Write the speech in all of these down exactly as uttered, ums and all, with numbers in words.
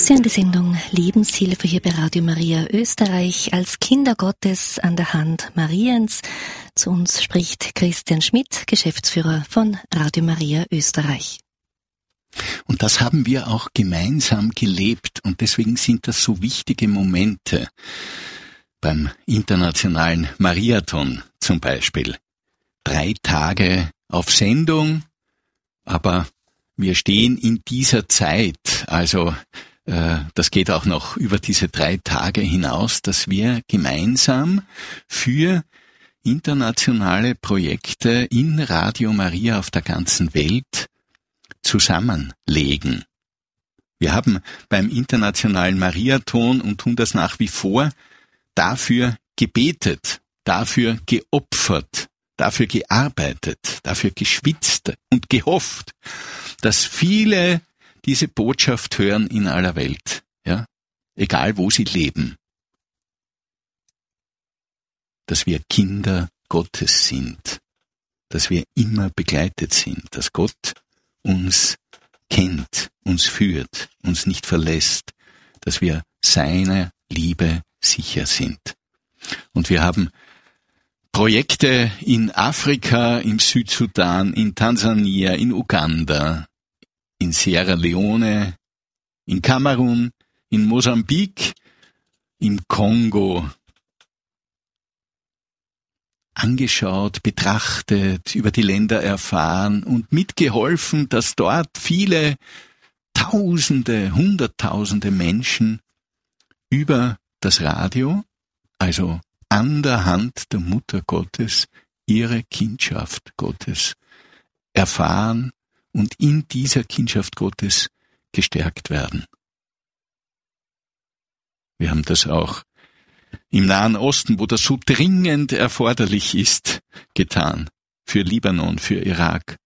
Sie hören die Sendung Lebenshilfe hier bei Radio Maria Österreich als Kinder Gottes an der Hand Mariens. Zu uns spricht Christian Schmidt, Geschäftsführer von Radio Maria Österreich. Und das haben wir auch gemeinsam gelebt und deswegen sind das so wichtige Momente beim internationalen Mariathon zum Beispiel. Drei Tage auf Sendung, aber wir stehen in dieser Zeit, also äh, das geht auch noch über diese drei Tage hinaus, dass wir gemeinsam für internationale Projekte in Radio Maria auf der ganzen Welt zusammenlegen. Wir haben beim internationalen Mariathon und tun das nach wie vor dafür gebetet, dafür geopfert, dafür gearbeitet, dafür geschwitzt und gehofft, dass viele diese Botschaft hören in aller Welt, ja, egal wo sie leben, dass wir Kinder Gottes sind, dass wir immer begleitet sind, dass Gott uns kennt, uns führt, uns nicht verlässt, dass wir seiner Liebe sicher sind. Und wir haben Projekte in Afrika, im Südsudan, in Tansania, in Uganda, in Sierra Leone, in Kamerun, in Mosambik, im Kongo angeschaut, betrachtet, über die Länder erfahren und mitgeholfen, dass dort viele Tausende, Hunderttausende Menschen über das Radio, also an der Hand der Mutter Gottes, ihre Kindschaft Gottes erfahren und in dieser Kindschaft Gottes gestärkt werden. Wir haben das auch im Nahen Osten, wo das so dringend erforderlich ist, getan. Für Libanon, für Irak.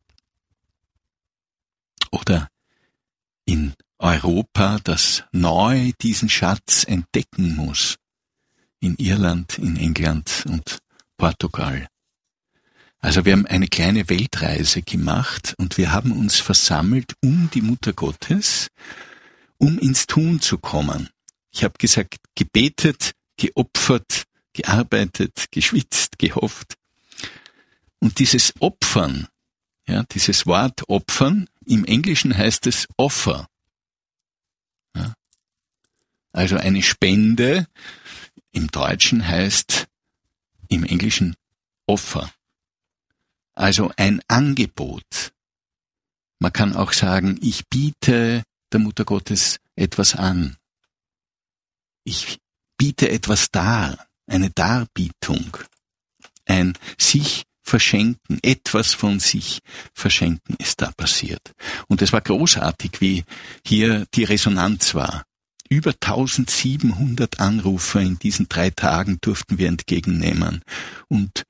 Oder in Europa, das neu diesen Schatz entdecken muss. In Irland, in England und Portugal. Also wir haben eine kleine Weltreise gemacht und wir haben uns versammelt um die Mutter Gottes, um ins Tun zu kommen. Ich habe gesagt, gebetet, geopfert, gearbeitet, geschwitzt, gehofft. Und dieses Opfern, ja, dieses Wort Opfern, im Englischen heißt es Offer. Ja, also eine Spende, im Deutschen heißt im Englischen Offer. Also ein Angebot. Man kann auch sagen, ich biete der Mutter Gottes etwas an. Ich biete etwas dar, eine Darbietung, ein sich verschenken, etwas von sich verschenken ist da passiert. Und es war großartig, wie hier die Resonanz war. Über eintausendsiebenhundert Anrufer in diesen drei Tagen durften wir entgegennehmen und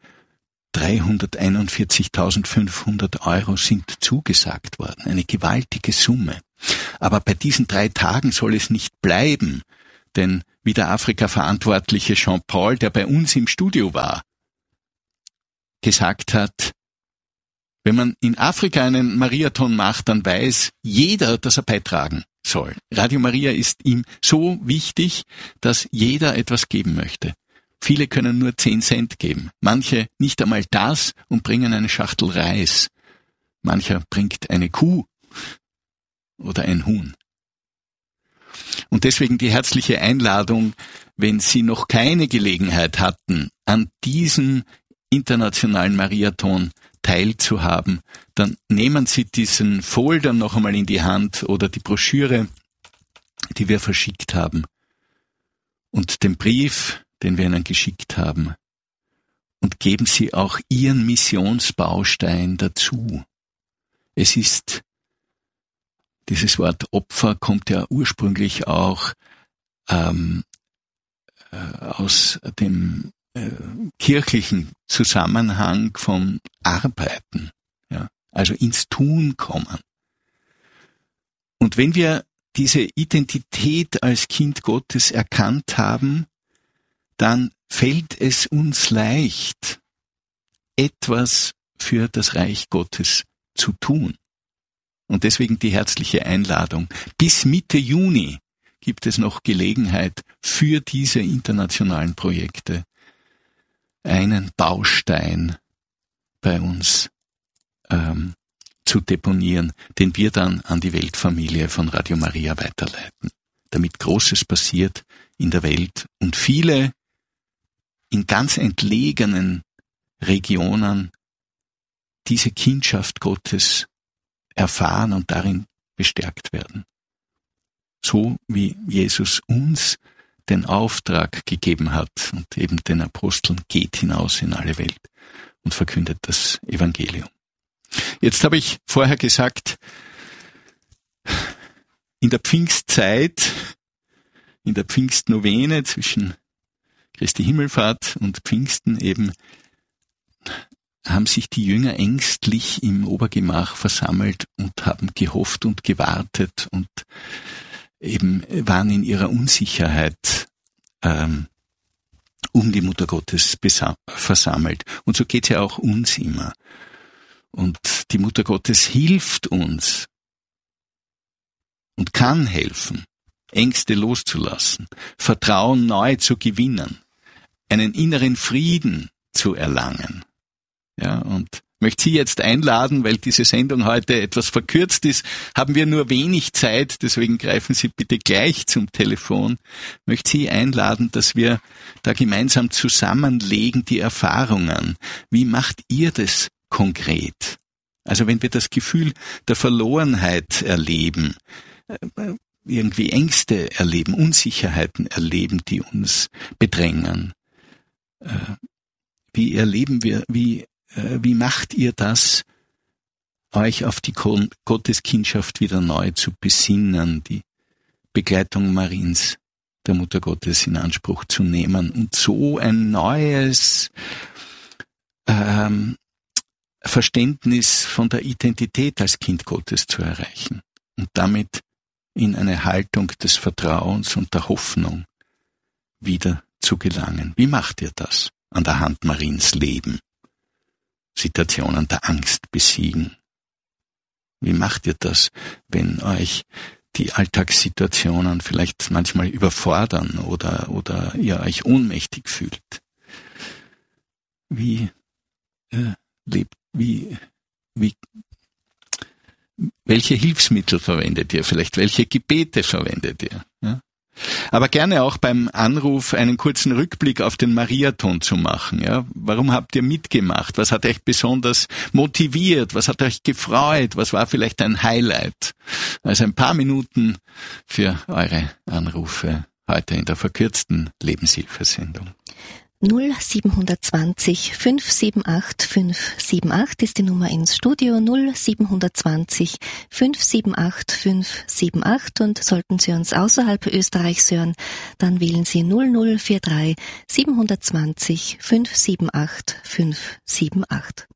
dreihunderteinundvierzigtausendfünfhundert Euro sind zugesagt worden, eine gewaltige Summe. Aber bei diesen drei Tagen soll es nicht bleiben, denn wie der Afrika-Verantwortliche Jean-Paul, der bei uns im Studio war, gesagt hat, wenn man in Afrika einen Mariathon macht, dann weiß jeder, dass er beitragen soll. Radio Maria ist ihm so wichtig, dass jeder etwas geben möchte. Viele können nur zehn Cent geben, manche nicht einmal das und bringen eine Schachtel Reis. Mancher bringt eine Kuh oder ein Huhn. Und deswegen die herzliche Einladung, wenn Sie noch keine Gelegenheit hatten, an diesem internationalen Mariathon teilzuhaben, dann nehmen Sie diesen Folder noch einmal in die Hand oder die Broschüre, die wir verschickt haben und den Brief, den wir Ihnen geschickt haben, und geben Sie auch Ihren Missionsbaustein dazu. Es ist, dieses Wort Opfer kommt ja ursprünglich auch ähm, äh, aus dem äh, kirchlichen Zusammenhang von Arbeiten, ja, also ins Tun kommen. Und wenn wir diese Identität als Kind Gottes erkannt haben, dann fällt es uns leicht, etwas für das Reich Gottes zu tun. Und deswegen die herzliche Einladung. Bis Mitte Juni gibt es noch Gelegenheit für diese internationalen Projekte, einen Baustein bei uns ähm, zu deponieren, den wir dann an die Weltfamilie von Radio Maria weiterleiten, damit Großes passiert in der Welt und viele in ganz entlegenen Regionen diese Kindschaft Gottes erfahren und darin bestärkt werden. So wie Jesus uns den Auftrag gegeben hat und eben den Aposteln, geht hinaus in alle Welt und verkündet das Evangelium. Jetzt habe ich vorher gesagt, in der Pfingstzeit, in der Pfingstnovene zwischen Christi Himmelfahrt und Pfingsten eben, haben sich die Jünger ängstlich im Obergemach versammelt und haben gehofft und gewartet und eben waren in ihrer Unsicherheit ähm, um die Mutter Gottes besa- versammelt. Und so geht's ja auch uns immer. Und die Mutter Gottes hilft uns und kann helfen, Ängste loszulassen, Vertrauen neu zu gewinnen, einen inneren Frieden zu erlangen. Ja, und möchte Sie jetzt einladen, weil diese Sendung heute etwas verkürzt ist, haben wir nur wenig Zeit, deswegen greifen Sie bitte gleich zum Telefon. Möchte Sie einladen, dass wir da gemeinsam zusammenlegen die Erfahrungen. Wie macht ihr das konkret? Also wenn wir das Gefühl der Verlorenheit erleben, irgendwie Ängste erleben, Unsicherheiten erleben, die uns bedrängen, wie erleben wir, wie Wie macht ihr das, euch auf die Gotteskindschaft wieder neu zu besinnen, die Begleitung Mariens, der Mutter Gottes, in Anspruch zu nehmen und so ein neues ähm, Verständnis von der Identität als Kind Gottes zu erreichen und damit in eine Haltung des Vertrauens und der Hoffnung wieder zu gelangen? Wie macht ihr das an der Hand Mariens Leben? Situationen der Angst besiegen. Wie macht ihr das, wenn euch die Alltagssituationen vielleicht manchmal überfordern oder, oder ihr euch ohnmächtig fühlt? Wie äh, lebt, wie, wie, welche Hilfsmittel verwendet ihr? Vielleicht welche Gebete verwendet ihr? Ja? Aber gerne auch beim Anruf einen kurzen Rückblick auf den Mariathon zu machen. Ja? Warum habt ihr mitgemacht? Was hat euch besonders motiviert? Was hat euch gefreut? Was war vielleicht ein Highlight? Also ein paar Minuten für eure Anrufe heute in der verkürzten Lebenshilfesendung. null sieben zwei null fünf sieben acht fünf sieben acht ist die Nummer ins Studio, null sieben zwei null fünf sieben acht fünf sieben acht, und sollten Sie uns außerhalb Österreichs hören, dann wählen Sie null null vier drei sieben zwei null fünf sieben acht fünf sieben acht.